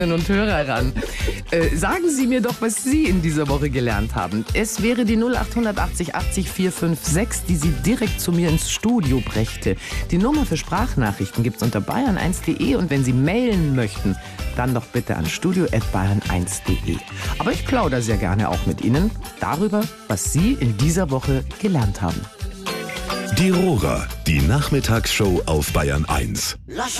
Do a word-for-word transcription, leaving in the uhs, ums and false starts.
und Hörer ran. Äh, sagen Sie mir doch, was Sie in dieser Woche gelernt haben. Es wäre die null acht achtzig achtzig vier fünf sechs, die Sie direkt zu mir ins Studio brächte. Die Nummer für Sprachnachrichten gibt's unter bayern eins punkt de und wenn Sie mailen möchten, dann doch bitte an studio at bayern eins punkt de. Aber ich plaudere sehr gerne auch mit Ihnen darüber, was Sie in dieser Woche gelernt haben. Die Rohrer, die Nachmittagsshow auf Bayern eins.